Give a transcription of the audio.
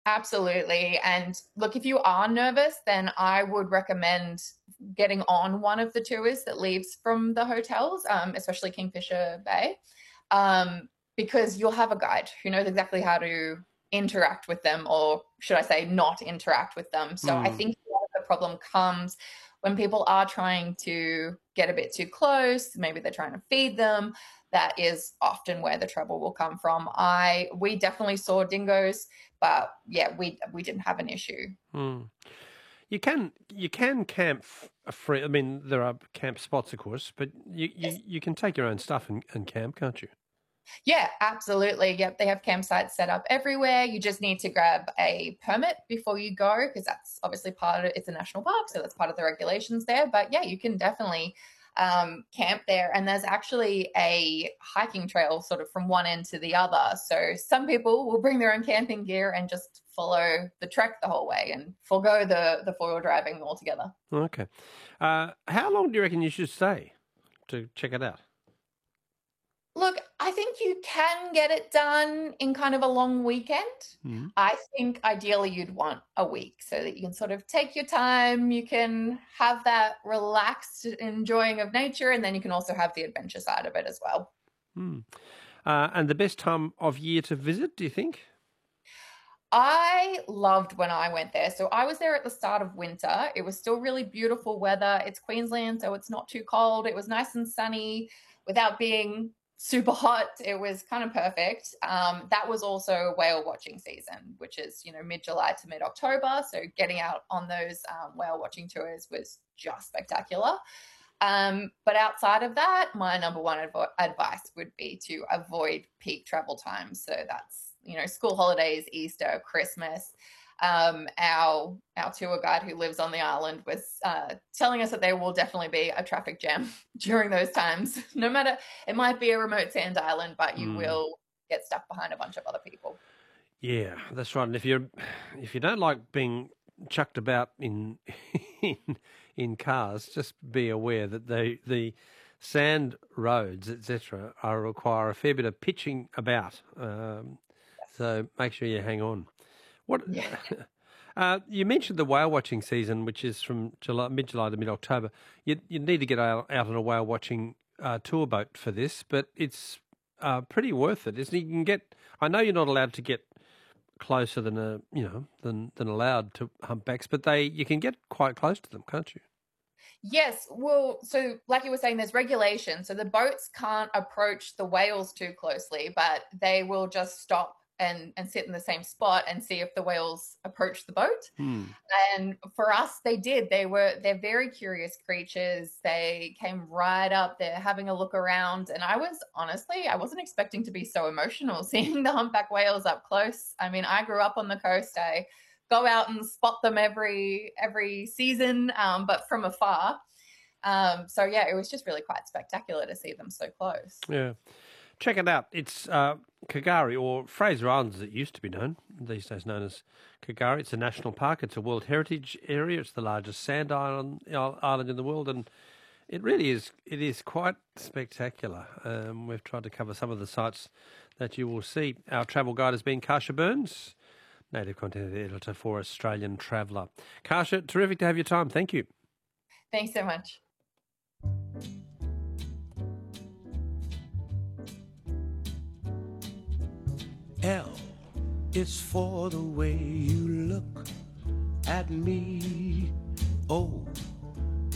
Absolutely. And look, if you are nervous, then I would recommend getting on one of the tours that leaves from the hotels, especially Kingfisher Bay, because you'll have a guide who knows exactly how to interact with them, or should I say, not interact with them. So I Hmm. think a lot of the problem comes when people are trying to get a bit too close. Maybe they're trying to feed them. That is often where the trouble will come from. We definitely saw dingoes, but yeah, we didn't have an issue. Hmm. You can camp free. I mean, there are camp spots, of course, but you can take your own stuff and camp, can't you? Yeah, absolutely. Yep, they have campsites set up everywhere. You just need to grab a permit before you go because that's obviously part of it's a national park, so that's part of the regulations there. But yeah, you can definitely camp there. And there's actually a hiking trail sort of from one end to the other. So some people will bring their own camping gear and just follow the trek the whole way and forego the four-wheel driving altogether. Okay. How long do you reckon you should stay to check it out? Look, I think you can get it done in kind of a long weekend. Hmm. I think ideally you'd want a week so that you can sort of take your time, you can have that relaxed enjoying of nature, and then you can also have the adventure side of it as well. Hmm. And the best time of year to visit, do you think? I loved when I went there. So I was there at the start of winter. It was still really beautiful weather. It's Queensland, so it's not too cold. It was nice and sunny without being super hot. It was kind of perfect. That was also whale watching season, which is, mid-July to mid-October. So getting out on those whale watching tours was just spectacular. But outside of that, my number one advice would be to avoid peak travel times. So that's, school holidays, Easter, Christmas. Our tour guide who lives on the island was telling us that there will definitely be a traffic jam during those times. No matter, it might be a remote sand island, but you Hmm. will get stuck behind a bunch of other people. Yeah, that's right. And if you don't like being chucked about in in in cars, just be aware that the sand roads, etc., are require a fair bit of pitching about. So make sure you hang on. What Yeah. you mentioned the whale watching season, which is from mid July to mid October. You need to get out on a whale watching tour boat for this, but it's pretty worth it. Isn't it? You can get. I know you're not allowed to get closer than than allowed to humpbacks, but you can get quite close to them, can't you? Yes, well, so like you were saying, there's regulation. So the boats can't approach the whales too closely, but they will just stop and sit in the same spot and see if the whales approach the boat. Hmm. And for us, they did. They're very curious creatures. They came right up. They're having a look around. And I wasn't expecting to be so emotional seeing the humpback whales up close. I mean, I grew up on the coast. I go out and spot them every season, but from afar. So yeah, it was just really quite spectacular to see them so close. Yeah. Check it out. It's Kagari, or Fraser Island as it used to be known, these days known as Kagari. It's a national park. It's a World Heritage Area. It's the largest sand island in the world, and it really is. It is quite spectacular. We've tried to cover some of the sites that you will see. Our travel guide has been Karsha Burns, native content editor for Australian Traveller. Karsha, terrific to have your time. Thank you. Thanks so much. L is for the way you look at me. O